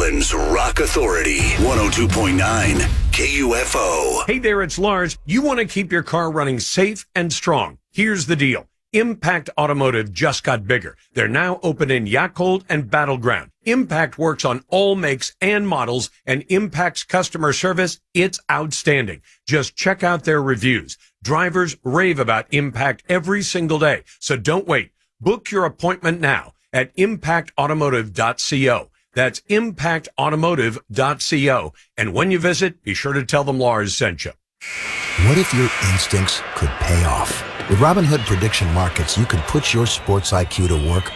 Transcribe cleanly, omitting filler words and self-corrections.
Portland's Rock Authority, 102.9 KUFO. Hey there, it's Lars. You want to keep your car running safe and strong. Here's the deal. Impact Automotive just got bigger. They're now open in Yakult and Battleground. Impact works on all makes and models, and Impact's customer service, it's outstanding. Just check out their reviews. Drivers rave about Impact every single day, so don't wait. Book your appointment now at impactautomotive.co. That's impactautomotive.co. And when you visit, be sure to tell them Lars sent you. What if your instincts could pay off? With Robinhood Prediction Markets, you can put your sports IQ to work